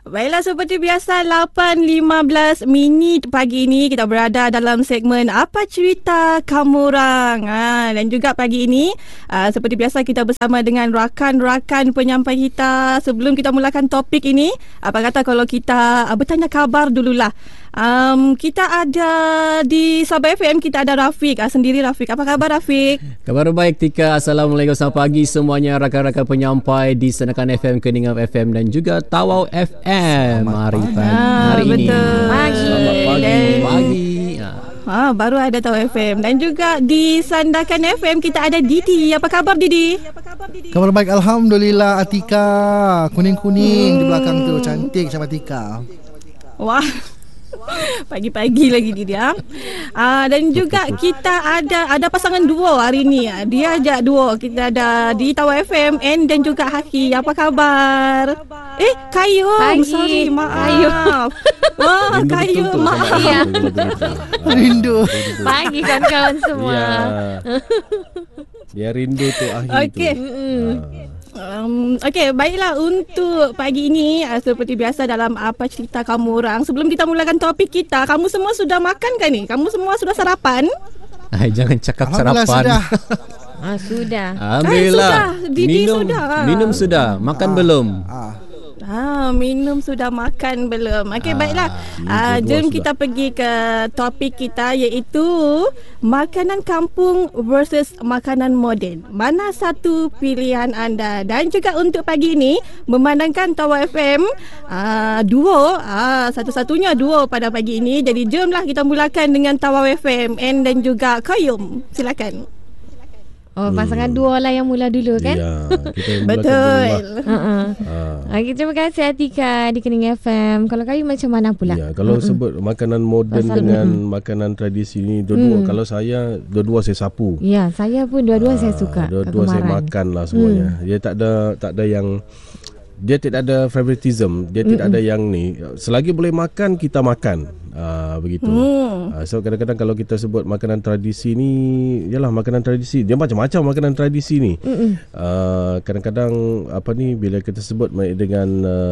Baiklah, seperti biasa 8.15 minit pagi ini kita berada dalam segmen Apa Cerita Kamu Orang. Dan juga pagi ini seperti biasa kita bersama dengan rakan-rakan penyampai kita. Sebelum kita mulakan topik ini, apa kata kalau kita bertanya khabar dululah. Kita ada di Sabah FM, kita ada Rafiq sendiri. Rafiq, apa khabar Rafiq? Kabar baik Tika. Assalamualaikum, selamat pagi semuanya rakan-rakan penyampai di Senakan FM, Keningam FM dan juga Tawau FM. Hari ini. Betul. Pagi. Baru ada Tawau FM. Dan juga di Sandakan FM kita ada Didi. Apa khabar Didi? Kabar baik, Alhamdulillah Atika. Kuning-kuning di belakang tu, cantik sama Atika. Wah, pagi-pagi lagi dia. Dan juga kita ada pasangan duo hari ni. Dia ajak duo. Kita ada di Tawau FM N dan juga Haki. Apa khabar? Kayum. Sorry, maaf. Wah, Kayum, maaf. Ya. Rindu. Pagi kawan-kawan semua. Ya. Dia rindu tu akhir Okey. Okey, baiklah untuk pagi ini seperti biasa dalam Apa Cerita Kamu Orang. Sebelum kita mulakan topik kita, kamu semua sudah makan kan ni? Kamu semua sudah sarapan? Jangan cakap Alhamdulillah sarapan. Sudah. Alhamdulillah. Sudah. Didi sudah. Minum sudah. Makan belum? Minum sudah, makan belum? Okey, baiklah. Jom kita pergi ke topik kita, iaitu makanan kampung versus makanan moden. Mana satu pilihan anda? Dan juga untuk pagi ini, memandangkan Tawau FM duo, satu-satunya duo pada pagi ini. Jadi jomlah kita mulakan dengan Tawau FM N dan juga Kayum. Silakan. Pasangan dua lah yang mula dulu kan? Ya, kita Betul. Okay, terima kasih Atika di Kening FM. Kalau kayu macam mana pula? Ya, kalau sebut makanan moden dengan makanan tradisi ni, dua-dua kalau saya, dua-dua saya sapu. Ya, saya pun dua-dua saya suka. Dua-dua saya makan lah semuanya. Dia tak ada yang, dia tidak ada favoritism, dia tidak ada yang ni. Selagi boleh makan, kita makan. Begitu. So kadang-kadang kalau kita sebut makanan tradisi ni, yalah makanan tradisi, dia macam-macam makanan tradisi ni. Kadang-kadang bila kita sebut dengan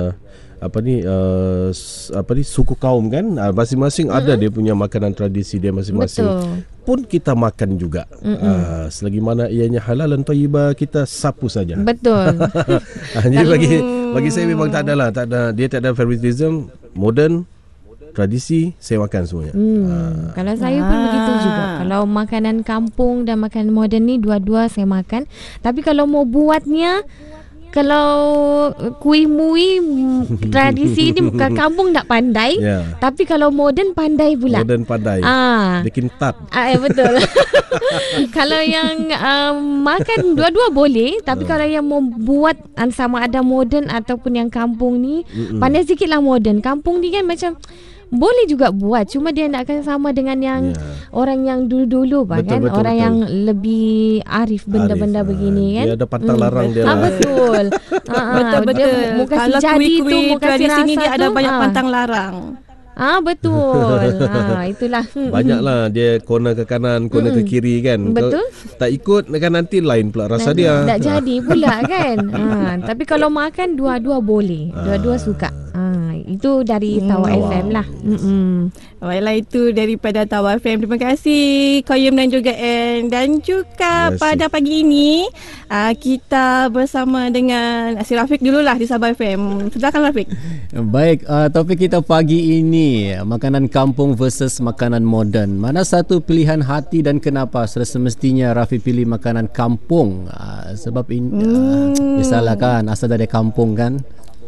suku kaum kan, masing-masing ada dia punya makanan tradisi dia masing-masing. Betul. Pun kita makan juga. Selagi mana ianya halal dan thayyibah, kita sapu saja. Betul. Jadi bagi saya memang tak ada, dia tak ada favoritism. Modern, tradisi, saya makan semuanya. Kalau saya pun begitu juga. Kalau makanan kampung dan makanan moden ni, dua-dua saya makan. Tapi kalau mau buatnya, kalau kui-mui tradisi ni kampung tak pandai, tapi kalau moden pandai pula. Moden pandai. Bikin tat. Betul. Kalau yang makan dua-dua boleh, tapi kalau yang mau buat sama ada moden ataupun yang kampung ni, pandai sikitlah moden. Kampung ni kan macam boleh juga buat, cuma dia nak akan sama dengan yang orang yang dulu-dulu kan, orang yang lebih arif benda-benda begini kan. Dia ada pantang larang dia. Betul. Betul. Kalau kui-kui tradisi ni dia ada banyak pantang larang. Betul. Itulah. Banyaklah dia corner ke kanan, corner ke kiri kan. Betul. Tak ikut kan nanti lain pula rasa dia. Tak jadi pula kan. Tapi kalau makan dua-dua boleh. Dua-dua suka. Itu dari Tawau FM lah. Baiklah, itu daripada Tawau FM. Terima kasih Kayum dan juga N. Dan juga pada pagi ini kita bersama dengan si Rafiq dululah di Sabah FM. Silakan Rafiq. Baik, topik kita pagi ini makanan kampung versus makanan moden. Mana satu pilihan hati dan kenapa? Sudah semestinya Rafiq pilih makanan kampung. Sebab ini biasalah kan, asal dari kampung kan.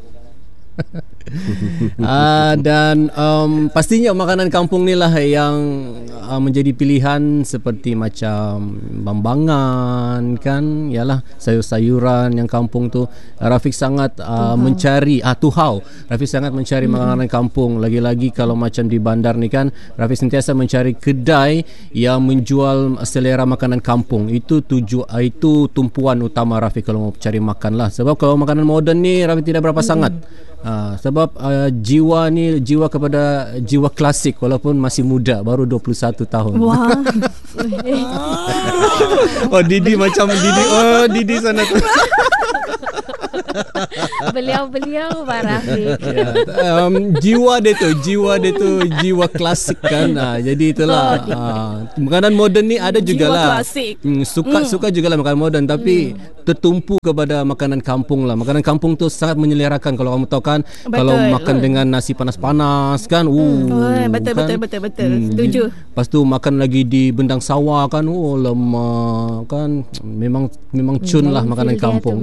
Dan pastinya makanan kampung ni lah yang menjadi pilihan, seperti macam bambangan kan, yalah sayur-sayuran yang kampung tu. Rafiq sangat mencari tuhau. Rafiq sangat mencari makanan kampung. Lagi-lagi kalau macam di bandar ni kan, Rafiq sentiasa mencari kedai yang menjual selera makanan kampung. Itu tumpuan utama Rafiq kalau mau cari makan lah. Sebab kalau makanan moden ni Rafiq tidak berapa sangat. Sebab jiwa kepada jiwa klasik walaupun masih muda, baru 21 tahun. Wah. Didi macam Didi. Didi sana tu. Beliau-beliau Pak Rafiq. Ya, jiwa dia tu jiwa klasik kan. Jadi itulah makanan moden ni ada jugalah. Klasik. Suka jugalah makanan moden, tapi tertumpu kepada makanan kampung lah. Makanan kampung tu sangat menyelerakan kalau kamu tahu kan. Betul. Kalau makan dengan nasi panas-panas kan. Betul, kan? betul. Setuju. Lepas tu makan lagi di bendang sawah kan. Lemak kan. Memang cun lah makanan kampung.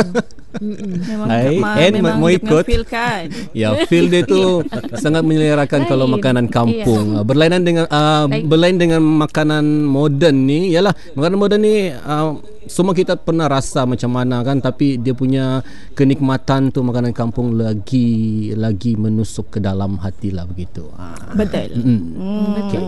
Memang mau ikut. Feel kan. Ya, feel dia tu sangat menyelerakan kalau makanan kampung. Berlainan dengan makanan moden ni, yalah, makanan moden ni semua kita pernah rasa macam mana kan, tapi dia punya kenikmatan tu makanan kampung lagi menusuk ke dalam hati lah begitu. Betul. Okay.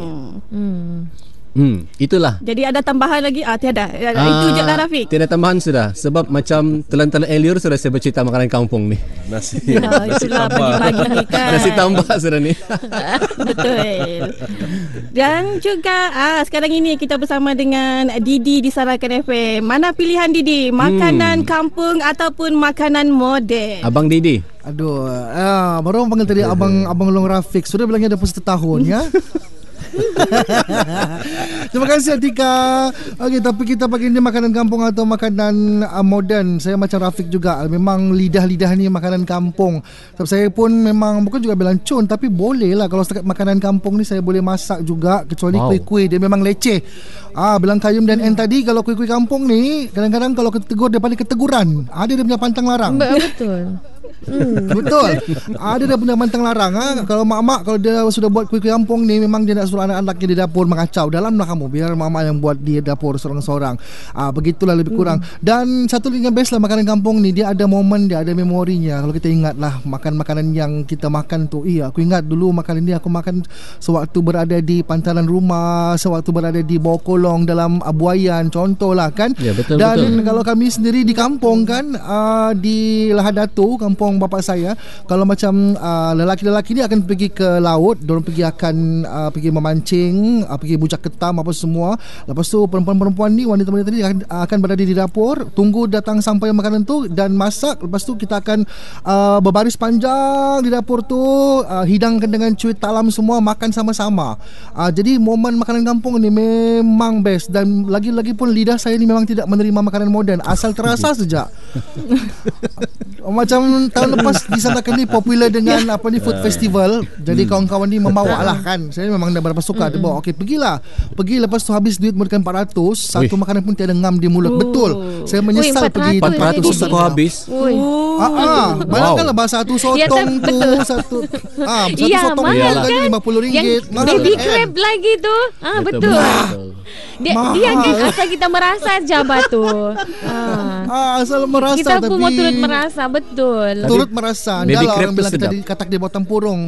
Itulah. Jadi ada tambahan lagi? Tiada. Itu je lah Rafiq. Tiada tambahan sudah. Sebab macam telan-telan earlier sudah saya bercerita makanan kampung ni. Nasi. Itulah pagi-pagi kan. Nasi tambah sudah ni. Betul. Dan juga sekarang ini kita bersama dengan Didi di Sarakan FM. Mana pilihan Didi? Makanan kampung ataupun makanan moden? Abang Didi. Aduh, baru orang panggil tadi Abang Long Rafiq. Sudah bilangnya dah pun setahun ya. Terima kasih Atika. Okey, tapi kita pagi ni makanan kampung atau makanan moden. Saya macam Rafiq juga. Memang lidah-lidah ni makanan kampung. Sebab saya pun memang bukan juga bilang cun, tapi boleh lah kalau setakat makanan kampung ni saya boleh masak juga, kecuali kuih-kuih dia memang leceh. Bilang kayum dan en tadi, kalau kuih-kuih kampung ni kadang-kadang kalau ketegur dia panggil keteguran. Ada dia punya pantang larang. Betul. Betul. Ada dah punya pantang larang. Kalau mak-mak, kalau dia sudah buat kuih-kuih kampung ni, memang dia nak suruh anak-anaknya di dapur mengacau. Dalamlah kamu, biar mak-mak yang buat di dapur seorang-seorang. Begitulah lebih kurang. Dan satu lagi yang best lah makanan kampung ni, dia ada momen, dia ada memorinya. Kalau kita ingat lah makanan-makanan yang kita makan tu. Aku ingat dulu makanan ni aku makan sewaktu berada di pantaran rumah, sewaktu berada di bawah kolong dalam buayan, contohlah kan. Ya, betul. Kalau kami sendiri di kampung kan, di Lahadatu, kampung bapa saya, kalau macam lelaki-lelaki ni akan pergi ke laut, diorang akan pergi memancing, pergi bujak ketam apa semua. Lepas tu perempuan-perempuan ni, wanita-wanita ni akan berada di dapur, tunggu datang sampai makanan tu dan masak. Lepas tu kita akan berbaris panjang di dapur tu, hidangkan dengan cuit talam semua, makan sama-sama. Jadi momen makanan kampung ni memang best. Dan lagi-lagi pun lidah saya ni memang tidak menerima makanan moden, asal terasa sejak. Macam tahun lepas disanakan ni popular dengan food festival. Jadi kawan-kawan ni membawa lah kan. Saya memang dah berapa suka. Dia bawa, okey pergi lepas tu habis duit mereka 400, satu makanan pun tiada ngam di mulut. Betul. Saya menyesal pergi 400 tu habis. Bayangkanlah bahasa satu sotong tu satu sotong lagi RM50. Yang baby crab lagi tu. Betul. Dia kan asal kita merasa jabat tu. Asal merasa, kita pun tapi mau turut merasa. Betul. Turut merasa. Baby Dah crab orang tu bilang kita sedap. katak dia buat tempurung.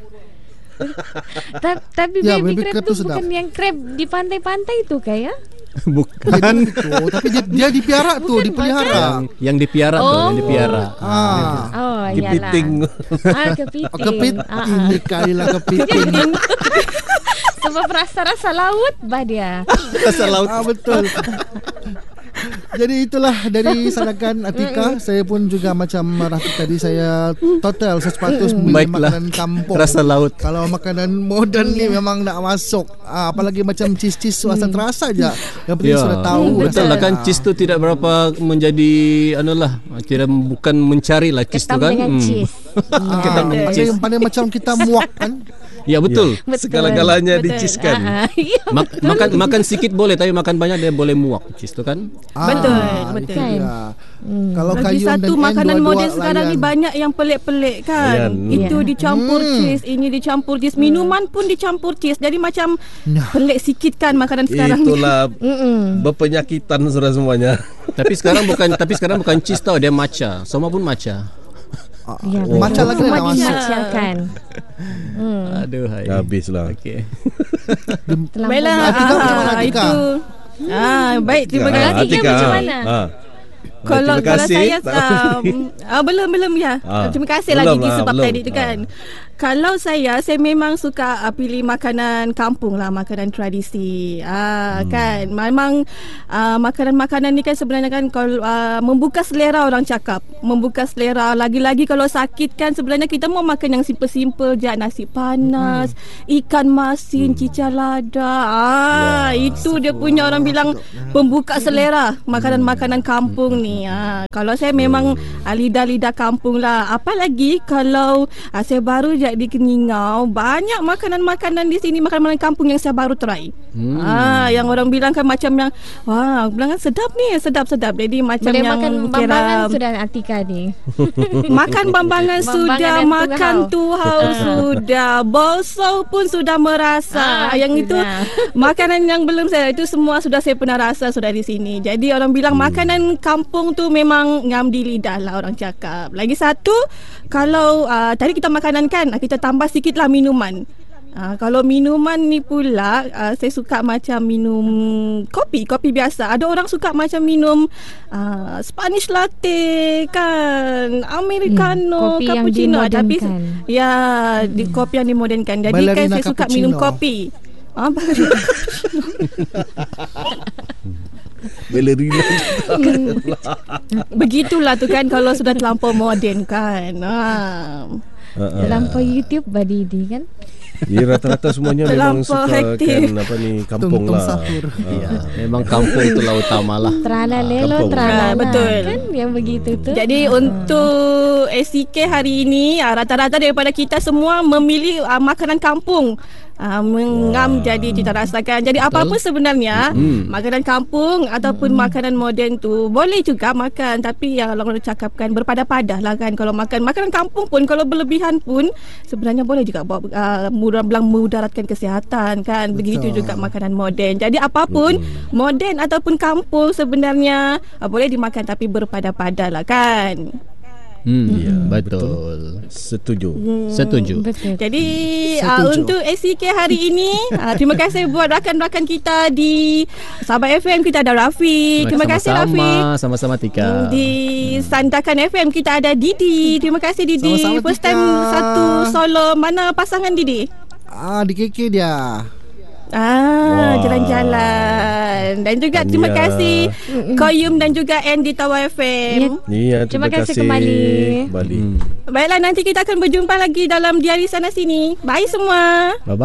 Tapi Ya, baby baby crab crab tu tu sedap. bukan yang crab di pantai-pantai tu kayak? Bukan. Tapi dia dipiara tu, dipelihara. Yang dipiara tu, yang dipiara. Kepiting. Kepiting. Kepiting. Ini kali lah kepiting. Sebab rasa-rasa laut bah dia. Rasa laut. Betul. Jadi itulah dari Sarakan Atika. Saya pun juga macam Rafiq tadi, saya total 100% memilih Baiklah. makanan kampung. Rasa laut. Kalau makanan moden ni memang nak masuk. Apalagi macam cheese asal terasa je. Yang penting sudah tahu. Betul lah kan, cheese tu tidak berapa menjadi bukan mencari lah cheese tu Ketam kan. dengan cheese. Pandai macam kita muak kan. Ya betul. Segala-galanya di-cheese-kan. Makan sikit boleh, tapi makan banyak dia boleh muak cheese tu kan. Betul. Kalau Lagi kayun satu dan makanan dua-dua moden sekarang ni layan. banyak yang pelik-pelik kan. Itu dicampur cheese, ini dicampur cheese, minuman pun dicampur cheese. Jadi macam pelik sikit kan makanan sekarang ni. Itulah berpenyakitan sudah semuanya. Tapi sekarang bukan cheese tau, dia matcha. Semua pun matcha. Macam lagi nak masuk. Macam kan. Aduh hai. Habislah. Okey. Baiklah, Atika macam mana, Atika? itu. Baik, terima kasih. Atika macam mana? Kalau Terima kasih. saya belum ya. Terima kasih lah belum Didi lah, sebab belum. tadi tu kan. Kalau saya memang suka pilih makanan kampung lah, makanan tradisi. Kan memang makanan-makanan ni kan sebenarnya kan kalau membuka selera, orang cakap membuka selera. Lagi-lagi kalau sakit kan sebenarnya kita mau makan yang simple-simple je, nasi panas, ikan masin, cicak lada. Itu dia punya, orang bilang pembuka selera, makanan-makanan kampung ni. Kalau saya memang lidah-lidah kampung lah. Apalagi kalau saya baru je di Keningau, banyak makanan-makanan di sini, makanan-makanan kampung yang saya baru try. Yang orang bilang kan macam yang bilang kan sedap ni, sedap-sedap. Jadi macam boleh yang makan bambangan sudah Atika ni. Makan bambangan sudah, makan tuhau sudah, bolso pun sudah merasa. Yang itu makanan yang belum saya, itu semua sudah saya pernah rasa sudah di sini. Jadi orang bilang makanan kampung tu memang ngam di lidah lah, orang cakap. Lagi satu, kalau tadi kita makanan kan, kita tambah sikit lah minuman. Kalau minuman ni pula, saya suka macam minum kopi biasa. Ada orang suka macam minum Spanish latte kan, Americano, cappuccino. Tapi kopi yang dimodernkan. Jadi kan saya suka minum kopi. Ballerina. Begitulah tu kan kalau sudah terlampau moden kan. Terlampau YouTube Badidi kan. Ya, rata-rata semuanya memang suka hektik. kan kampung lah. Memang kampung itulah utama lah. Terana lelo, terana betul. Kan yang begitu tu. Jadi untuk SCK hari ini, rata-rata daripada kita semua memilih makanan kampung. Mengam jadi kita rasakan. Jadi apa-apa sebenarnya makanan kampung ataupun makanan moden tu boleh juga makan, tapi yang orang cakapkan berpadah-padah lah kan. Kalau makan makanan kampung pun, kalau berlebihan pun sebenarnya boleh juga mudaratkan kesihatan kan. Begitu juga makanan moden. Jadi apapun moden ataupun kampung sebenarnya boleh dimakan, tapi berpadah-padah lah kan. Betul. Setuju. Betul. Jadi untuk SCK hari ini, terima kasih buat rakan-rakan kita di Sabah FM. Kita ada Rafiq. Terima kasih Rafiq. Sama-sama Tika. Di Sandakan FM kita ada Didi. Terima kasih Didi. Sama-sama, First Tika. time satu solo. Mana pasangan Didi? Di KK dia. Jalan-jalan. Dan juga terima kasih Koyum dan juga Andy Tawa FM. Terima kasih kembali. Baiklah, nanti kita akan berjumpa lagi dalam Diari Sana Sini. Bye semua. Bye-bye.